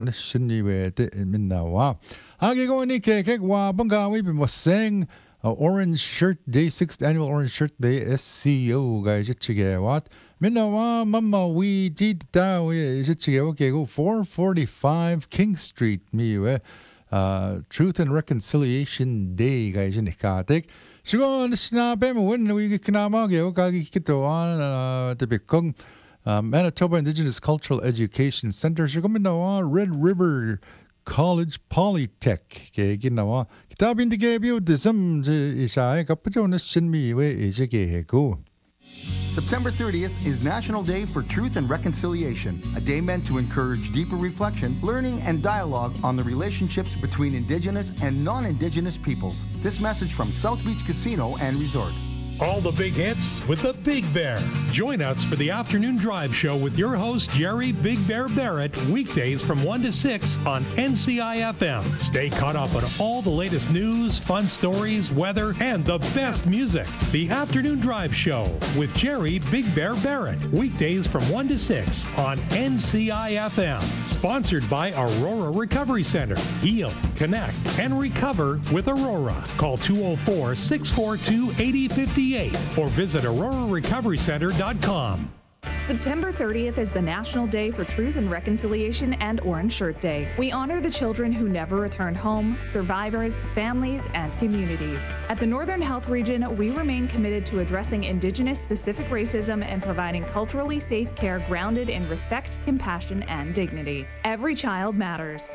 Shinniwe Minnawa. Hagigoni Kekwa Bungawi Moseng Orange Shirt Day, 6th Annual Orange Shirt Day SCO guys Chigewat. Minnawa Mama we did is it 445 King Street Miwe. Truth and Reconciliation Day guys in Katek. Shigo Nishnabem when we Kanamage Okagi Kitoan the Bikung. Manitoba Indigenous Cultural Education Center. Shigo Red River College Polytech. Ginawa. Kitabin de Gabio Dism Isai Capajonas Shinmiwe Isegego. September 30th is National Day for Truth and Reconciliation, a day meant to encourage deeper reflection, learning, and dialogue on the relationships between Indigenous and non-Indigenous peoples. This message from South Beach Casino and Resort. All the big hits with the Big Bear. Join us for the Afternoon Drive Show with your host, Jerry Big Bear Barrett, weekdays from 1 to 6 on NCI-FM. Stay caught up on all the latest news, fun stories, weather, and the best music. The Afternoon Drive Show with Jerry Big Bear Barrett, weekdays from 1 to 6 on NCI-FM. Sponsored by Aurora Recovery Center. Heal, connect, and recover with Aurora. Call 204-642-8058. Or visit aurorarecoverycenter.com. September 30th is the National Day for Truth and Reconciliation and Orange Shirt Day. We honor the children who never returned home, survivors, families, and communities. At the Northern Health Region, we remain committed to addressing Indigenous-specific racism and providing culturally safe care grounded in respect, compassion, and dignity. Every child matters.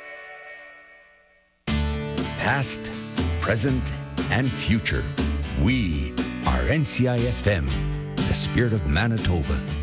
Past, present, and future. We are NCI-FM, the spirit of Manitoba.